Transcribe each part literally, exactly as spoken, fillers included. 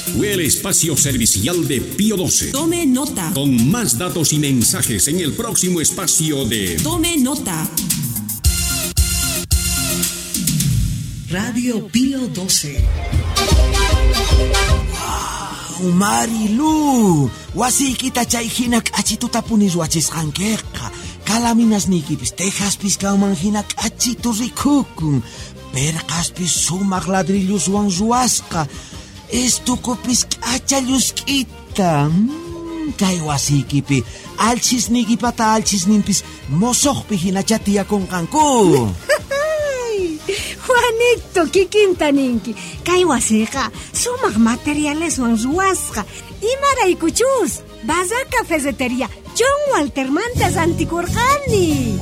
fue el espacio servicial de Pío doce. Tome nota. Con más datos y mensajes en el próximo espacio de Tome nota. Radio Pío doce. Wow, Marilu, wasikita chayhinak achitutapunis wachisqankiqa. Kalaminas nikipis tejaspis kaumanhinak achitu rikukun. Perqaspis sumaq ladrilluswan ruwasqa. Estukupis k'achallusk'ita. Mm, kay wasikipi alchisnikipata alchisninpis mosoqpi hinacha tiyakunqanku. Juanito, kikinta ninki. Kay wasiqa sumaq materialeswan ruwasqa. Imaraykuchus. Bazar Cafetería John Walter Mantas Anticorjani.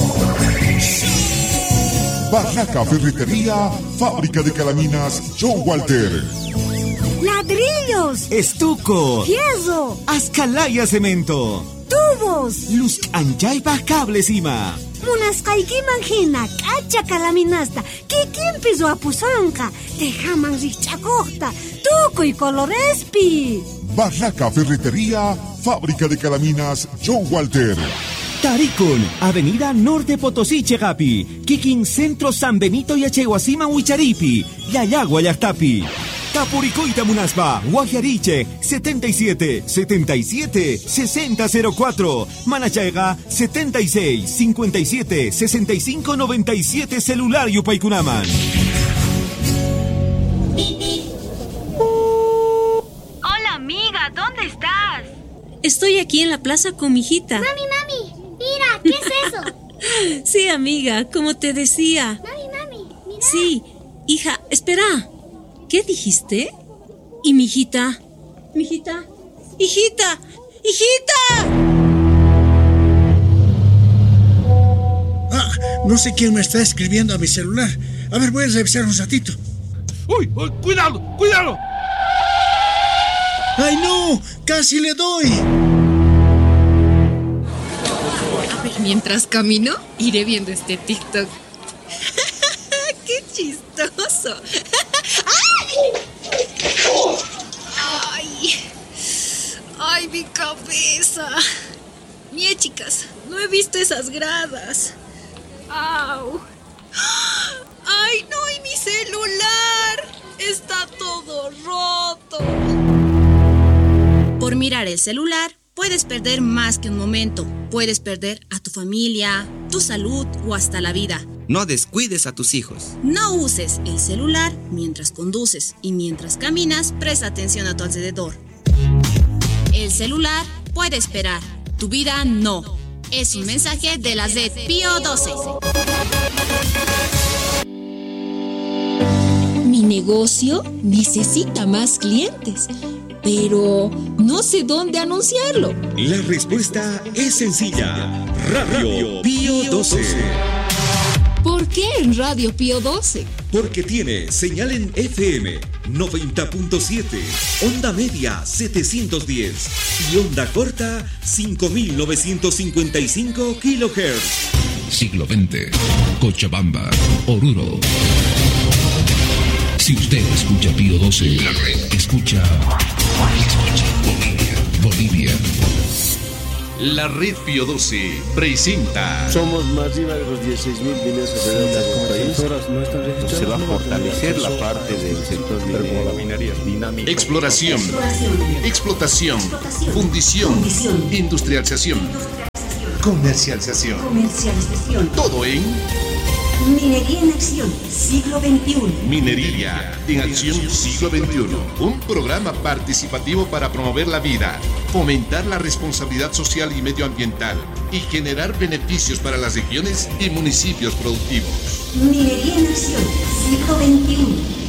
Barraca Ferretería, fábrica de calaminas John Walter. Ladrillos, Estuco, fierro, Azcalaya Cemento, tubos, Luz Anchaypa Cables Ima. Munasqaykiman hina k'acha kalaminasta kikinpis wapusanqa tejaman rikch'akuqta tukuy colorespi. Barraca Ferretería, fábrica de calaminas John Walter. Tarikun, Avenida Norte Potosí Chegapi, Kikin Centro San Benito y Acheguasima Huicharipi, Yayagua Yachtapi. Tapuricoita Munaspa, Guajariche, setenta y siete, setenta y siete, sesenta cero cuatro. Manachaiga, setenta y seis, cincuenta y siete, sesenta y cinco, noventa y siete, celular Yupaykunaman. Hola, amiga, ¿dónde estás? Estoy aquí en la plaza con mi hijita. Mami, mami, mira, ¿qué es eso? Sí, amiga, como te decía. Mami, mami, mira. Sí, hija, espera. ¿Qué dijiste? ¿Y mi hijita? ¿Mi hijita? ¡Hijita! ¡Hijita! Ah, no sé quién me está escribiendo a mi celular. A ver, voy a revisar un ratito. ¡Uy! uy ¡Cuidado! ¡Cuidado! ¡Ay, no! ¡Casi le doy! A ver, mientras camino, iré viendo este TikTok. ¡Qué chistoso! ¡Ay! ¡Ay, mi cabeza! Mie, chicas, no he visto esas gradas. ¡Au! ¡Ay, no! ¡Y mi celular! ¡Está todo roto! Por mirar el celular, puedes perder más que un momento. Puedes perder a tu familia, tu salud o hasta la vida. No descuides a tus hijos. No uses el celular mientras conduces y mientras caminas, presta atención a tu alrededor. El celular puede esperar, tu vida no. Es un mensaje de la red Pío doce. Mi negocio necesita más clientes, pero no sé dónde anunciarlo. La respuesta es sencilla. Radio Pío doce. ¿Por qué en Radio Pío doce? Porque tiene señal en F M noventa punto siete, onda media setecientos diez y onda corta cinco mil novecientos cincuenta y cinco kilohertz. Siglo veinte, Cochabamba, Oruro. Si usted escucha Pío doce, la red escucha, escucha Bolivia, Bolivia. La red Pío doce presenta. Somos más de los dieciséis mil miles de país. Se va a fortalecer la parte del sector minero, la minería dinámica. Exploración, explotación, fundición, industrialización, comercialización. Comercialización. Todo en Minería en Acción, siglo veintiuno. Minería en Acción, siglo veintiuno. Un programa participativo para promover la vida, fomentar la responsabilidad social y medioambiental y generar beneficios para las regiones y municipios productivos. Minería en Acción, siglo veintiuno.